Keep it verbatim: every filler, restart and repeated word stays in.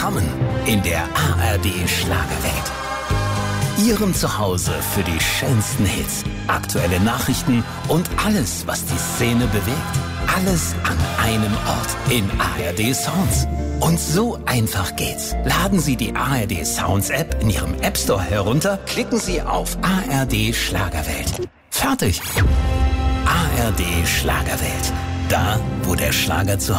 Willkommen in der A R D Schlagerwelt. Ihrem Zuhause für die schönsten Hits, aktuelle Nachrichten und alles, was die Szene bewegt. Alles an einem Ort in A R D Sounds. Und so einfach geht's. Laden Sie die A R D Sounds App in Ihrem App Store herunter, klicken Sie auf A R D Schlagerwelt. Fertig. A R D Schlagerwelt. Da, wo der Schlager zu